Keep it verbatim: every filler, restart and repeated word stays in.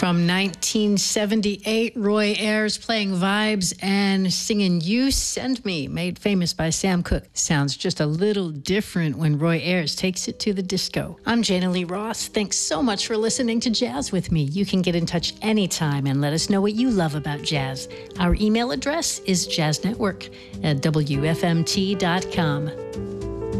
From nineteen seventy-eight, Roy Ayers playing vibes and singing You Send Me, made famous by Sam Cooke. Sounds just a little different when Roy Ayers takes it to the disco. I'm Jana Lee Ross. Thanks so much for listening to Jazz with me. You can get in touch anytime and let us know what you love about jazz. Our email address is jazznetwork at W F M T dot com.